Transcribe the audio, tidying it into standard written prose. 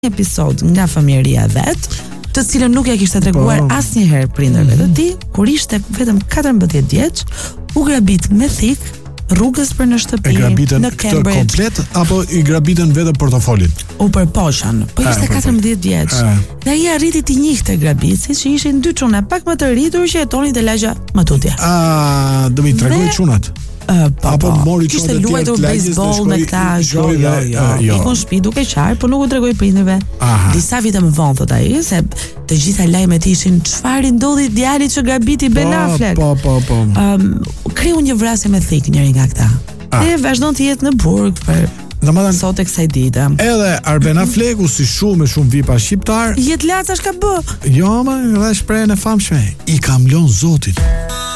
episod nga fëmijëria vet, të cilën nuk ja kishte treguar asnjëherë prindërve të tij, kur ishte vetëm 14 vjeç, u grabit me thik rrugës për në shtëpi, në Cambridge. Komplet apo i grabitën vetëm portofolin? U përpoqën, po ishte 14 vjeç. Dhe ai arriti të njihte grabitësit që ishin 2 çuna pak më të rritur që jetonin te lagja më tutje. Do mi tregoj çunat. Apo mori kishte luajtur baseball me këta, jo. Ikon shtëpi duke qarë, po nuk u tregoi prindërve. Disa vite më vonë thot ai, se të gjitha lajmet ishin çfarë ndodhi djalit që grabiti Ben Affleck. Po. Kreu një vrasje me thik njëri nga këta. Dhe vazhdon të jetë në burg për sot e kësaj dite. Edhe Arben Afflecku si shumë vipa shqiptar, jet lacash ka bë. Jo, më, dhe shprehjen e famshme, i kam lënë Zotit.